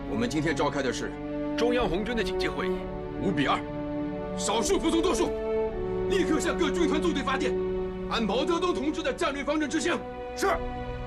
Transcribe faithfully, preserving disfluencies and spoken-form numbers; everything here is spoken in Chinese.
我们今天召开的是中央红军的紧急会议， 五比二，少数服从多数，立刻向各军团纵队发电，按毛泽东同志的战略方针执行。 是。